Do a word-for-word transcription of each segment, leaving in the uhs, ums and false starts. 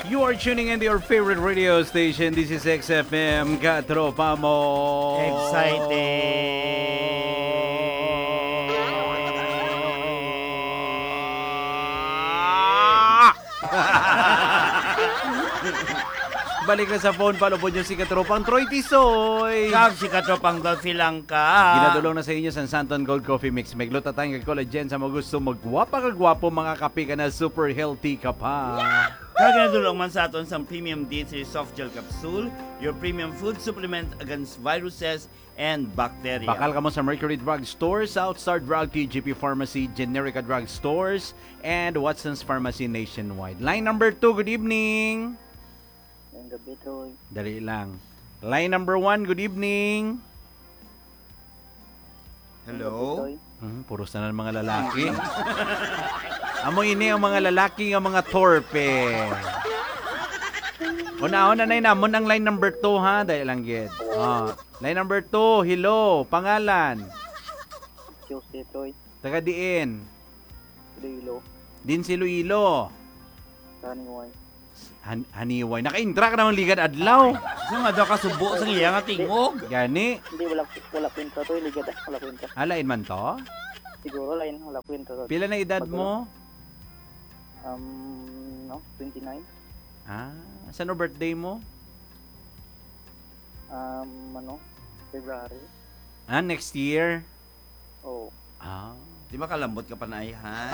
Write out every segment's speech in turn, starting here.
You are tuning in to your favorite radio station. This is X F M, Katropa mo. Balik na sa phone, palupod nyo si Katropang Troy Tisoy. Kag si Katropang Dolphy Langka. Ginadulong na sa inyo sa Santon Gold Coffee Mix. May gluta tayong collagen sa mga gusto magwapa kagwapo, mga kape ka na super healthy ka pa. Kag ginadulong man sa aton sa Premium D three Soft Gel Capsule, your premium food supplement against viruses and bacteria. Bakal ka mo sa Mercury Drug Stores, Southstar Drug, T G P Pharmacy, Generica Drug Stores, and Watson's Pharmacy nationwide. Line number two, good evening. Ang gabi, Troy. Dali lang. Line number one, good evening. Hello? Hmm, puros na ng mga lalaki. Amo ini ang mga lalaki ang mga torpe. Una-una na namon ang line number two, ha? Dahil lang gid. Oh. Line number two, hello, pangalan. Jose, Troy. Taga diin. Iloilo. Din si Iloilo. Kaniway. Han haniway. Naka-intra ka naman ligad adlaw. So nga daw kasubo sa iya nga tingog. Gani. Hindi, wala, wala kwenta, Troy. Ligad, ah. Wala kwenta. Alain man to? Siguro, line. Wala kwenta, Troy. Pila na edad mo? Um, no? twenty-nine. Ah, saan birthday mo? Um, ano? February. Ah, next year? Oh. Ah. Di ba kalambot ka pa na ihan?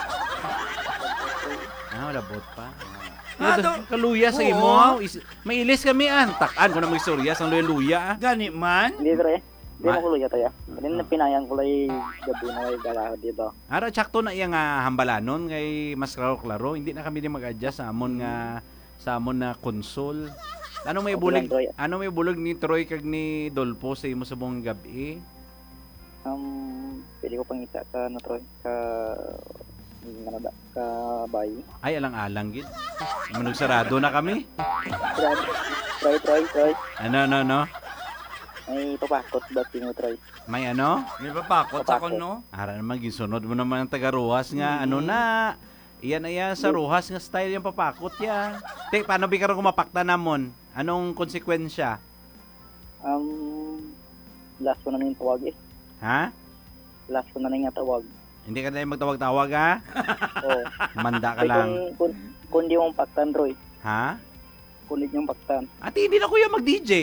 Ah, wala bot pa. Ah, Ah, do- kaluya sa Oo. imo. ha? Is- May ilis kami an. Takan ko na mag-istorya sang luya-luya. ah. Gani man? Hindi, Troy. Hindi Ma- mo kulo yata, ya. Hindi na pinayang ko lang gabi na kayo galahad dito. Ara tsakto na iya nga hambalanon kay mas klaro-klaro. Hindi na kami di mag-adjust sa amon nga sa amon na console. Ano may Okay bulig? lang, Troy. Ano may bulig ni Troy kag ni Dolpo sa imo sa buong gabi? Um, pwede ko pangita ka, ano, Troy? Ka... Ano ba? Ka bayi. Ay alang-alang gid. Manog sarado na kami. Troy, Troy, Troy. Ano no no? May papakot ba mo, Troy? May ano? May papakot sa kono? Ara naman gisunod mo naman ang taga Ruhas nga ano na. Iyan na yan sa Ruhas nga style yung papakot ya. Te, paano bi karon kumapakta namon? Anong konsekwensya? Um, last ko na na yung tawag eh. Ha? Last ko na na yung tawag. Hindi ka na magtawag-tawag ha? Oo. Manda ka Kung, lang. kung, kung di mong paktan, Troy. Ha? Kung di mong paktan. Ate, hindi na kuya mag-D J.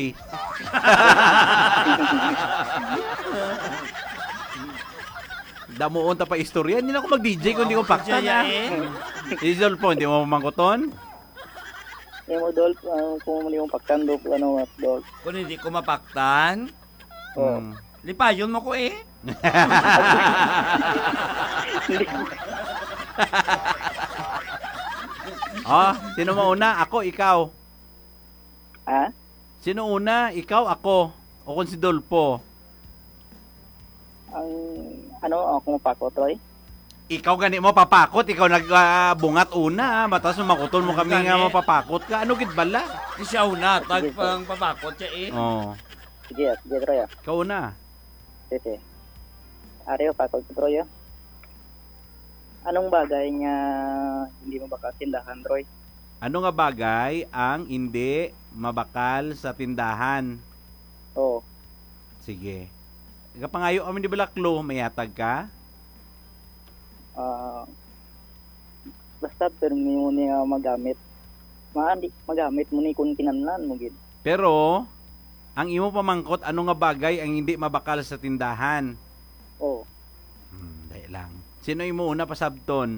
Damuon ta pa istorya. Hindi na ako mag-D J kung hindi ko pakta Jaya na. eh. Isol po, hindi mo mamangkoton? Eh mo, Dol, uh, kung di mong paktan, Dol, ano, Dol. Kung hindi ko mapaktan, Oo. Hmm. lipayon mo ko eh. Oh, sino mauna? Ako, ikaw. Ha? Sino una? Ikaw, ako. O kung si Dolpo. Ang, ano, ako mapako, Troy? Ikaw gani mo papakot, ikaw nagbungat una, matas mo makuton mo kami Gani. nga mapapakot ka. Ano gid bala? Di siya una, tag pang papakot siya eh. Oh, Sige, sige, Troy, ah. ikaw una. Sige. Ari, pakot ko, Troy, ah. Anong bagay nga hindi mo baka tindahan, Troy? Ano nga bagay ang hindi mabakal sa tindahan? Oo. Sige. Kapangayo kami di bala clue, mayatag ka? Ah, basta pero mo niya magamit. Maandi magamit mo ni kung kinanlan mo gid. Pero ang imo pamangkot ano nga bagay ang hindi mabakal sa tindahan? Oo. Hmm, dahil lang. Sino imo una pa sabton?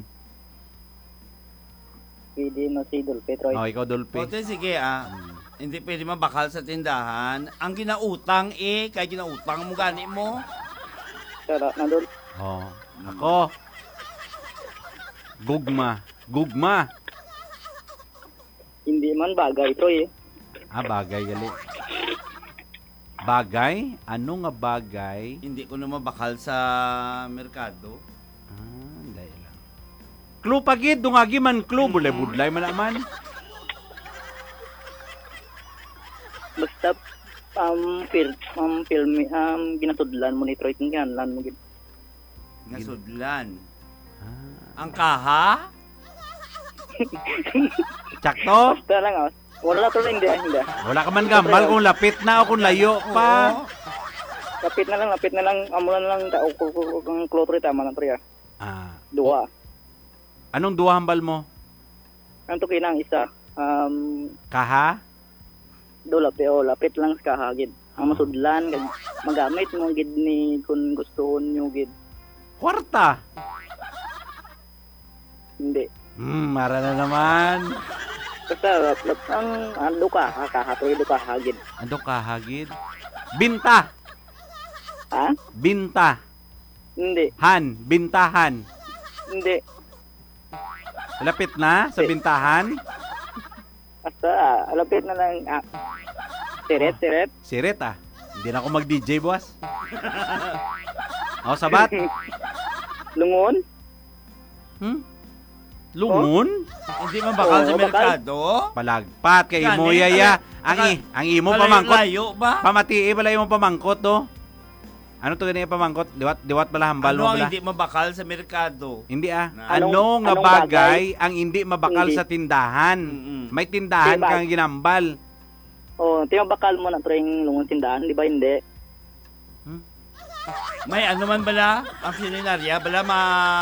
Pwede no si Dolpe, Troy. Oh, ikaw Dolpe. Ote, sige ah. Hmm. Hindi pwede mabakal sa tindahan. Ang ginautang eh, kaya ginautang mo gani mo. Tara na, Dol. Oh, ako. Gugma. Gugma. Hindi man bagay, Troy. Eh. Ah, bagay gali. Bagay? Ano nga bagay? Hindi ko na mabakal sa merkado. Ah, dahil lang. Clue pagid, dungagi man clue. Bulay-budlay man naman. Basta um film um film um ginatudlan mo ni Troy kung kinanlan mo gid. Nga sudlan. Ah, Ang kaha? Tsakto? Basta lang ah. Wala to hindi, hindi. Wala ka man gambal kung lapit na o kung layo pa. Lapit na lang, lapit na lang. Amo na lang ta kung klotro tama na pre. Ah. Dua. Anong duwa hambal mo? Ang to kinang isa. Um Kaha? do lapit o lapit lang sa kahagid. Ang masudlan kag magamit mo gid ni kung gustoon nyo gid. Kwarta. Hindi. Hmm, mara na naman. Basta lap, lap, ang ando ka, kakahatri do ka hagid. Ano ka, hagid? Binta. Ha? Binta. Hindi. Han. Bintahan. Hindi. Lapit na sa bintahan. Basta lapit na lang. Ah. Siret, siret. Sirit ah. Hindi na ako mag-D J, boss. O, sabat. Lungon. Hmm? Lungon? Hindi man bakal Oo, sa bakal. merkado? Palagpat kay Gani, imo yaya. ala- Ang i, ang imo Malayo- pamangkot. Layo ba? Pamatii pala imo pamangkot do. Ano to ganyan pamangkot? Liwat liwat pala hambal Ano mo ang pala. hindi mabakal sa merkado? Hindi ah. Na- Ano Anong- nga anong bagay ang hindi mabakal Hindi. sa tindahan? Mm-mm. May tindahan Diba? kang ginambal. Oh, tiyo bakal mo na tring lungon tindahan, di ba hindi? May ano man bala? Ang sininarya, bala ma